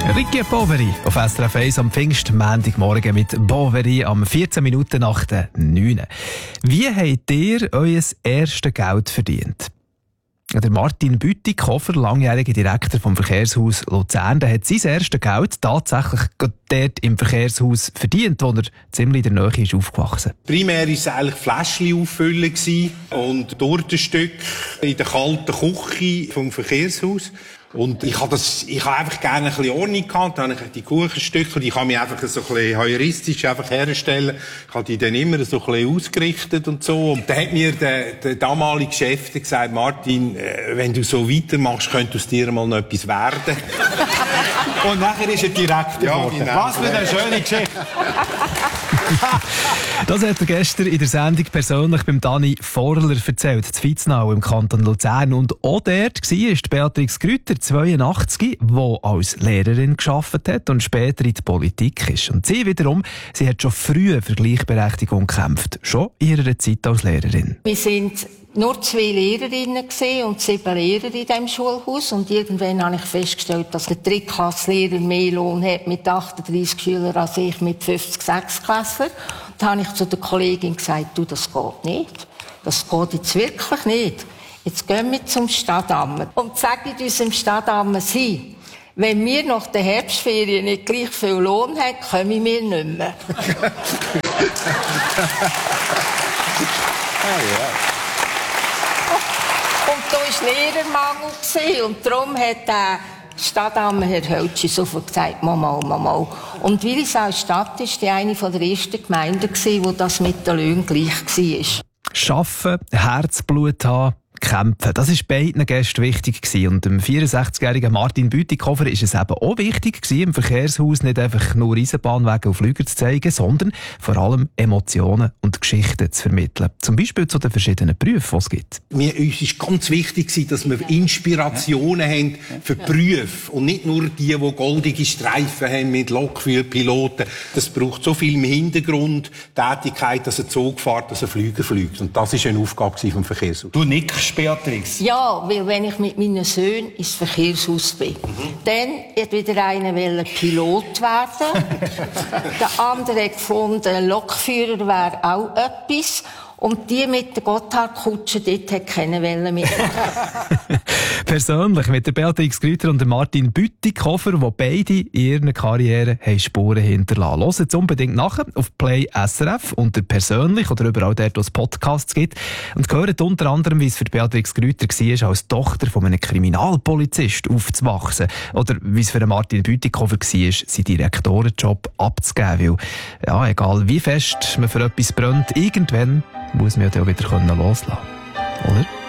Ricky Poveri auf SRF 1 am Pfingstmontagmorgen mit Poveri am 14 Minuten nach der 9. Wie habt ihr euer erstes Geld verdient? Der Martin Bütikofer, langjähriger Direktor vom Verkehrshaus Luzern, der hat sein erstes Geld tatsächlich dort im Verkehrshaus verdient, wo er ziemlich in der Nähe ist aufgewachsen. Primär war es eigentlich Fläschchen auffüllen und Tortenstück in der kalten Küche vom Verkehrshaus. Und ich habe einfach gerne ein bisschen Ordnung gehabt. Dann habe ich die Kuchenstücke, die kann mich einfach so ein bisschen heuristisch einfach herstellen. Ich habe die dann immer so ein bisschen ausgerichtet und so. Und dann hat mir der damalige Chef gesagt, Martin, wenn du so weitermachst, könnte aus dir mal noch etwas werden. Und nachher ist er Direktor geworden. Genau. Was für eine schöne Geschichte. Das hat er gestern in der Sendung persönlich beim Dani Vorler erzählt, zu Vizenau im Kanton Luzern. Und auch dort war Beatrix Grüter, 82, die als Lehrerin gearbeitet hat und später in die Politik ist. Und sie wiederum, sie hat schon früh für Gleichberechtigung gekämpft, schon in ihrer Zeit als Lehrerin. Wir sind nur 2 Lehrerinnen und 7 Lehrer in diesem Schulhaus. Und irgendwann habe ich festgestellt, dass der Drittklasslehrer mehr Lohn hat mit 38 Schülern als ich mit 50 Sechsklässlern. Da habe ich zu der Kollegin gesagt, du, das geht nicht. Das geht jetzt wirklich nicht. Jetzt gehen wir zum Stadtamt und sagen unserem Stadtamt hin, wenn wir nach der Herbstferien nicht gleich viel Lohn haben, kommen wir nicht mehr. Und da war Lehrermangel und darum hat der Stadtamt Herr Höltschi sofort gesagt, Mama. Und Willisau-Stadt war die eine der ersten Gemeinden, wo das mit den Löhnen gleich war. Arbeiten, Herzblut haben, kämpfen. Das war beiden Gästen wichtig gewesen. Und dem 64-jährigen Martin Bütikofer ist es eben auch wichtig gewesen, im Verkehrshaus nicht einfach nur Eisenbahnwege und Flüger zu zeigen, sondern vor allem Emotionen und Geschichten zu vermitteln. Zum Beispiel zu den verschiedenen Berufen, die es gibt. Uns ist ganz wichtig, dass wir Inspirationen haben für Berufe und nicht nur die goldige Streifen haben mit Lokführerpiloten. Das braucht so viel im Hintergrund Tätigkeit, dass ein Zug fährt, dass ein Flüger fliegt. Und das ist eine Aufgabe vom Verkehrshaus. Du nickst, Beatrix. Ja, weil wenn ich mit meinen Söhnen ins Verkehrshaus bin, dann hat wieder einer Pilot werden. Der andere hat gefunden, Lokführer wäre auch etwas. Und die mit der Gotthardkutsche, dort hat keine Welle mitmachen. Persönlich mit der Beatrix Grüter und der Martin Bütikofer, die beide in ihren Karrieren Spuren hinterlassen. Hört jetzt unbedingt nachher auf Play SRF unter persönlich oder überall dort, wo es Podcasts gibt. Und gehört unter anderem, wie es für Beatrix Grüter war, als Tochter von einem Kriminalpolizist aufzuwachsen. Oder wie es für Martin Bütikofer war, seinen Direktorenjob abzugeben. Weil, ja, egal wie fest man für etwas brennt, irgendwann muss man ja dann auch wieder loslassen können. Oder?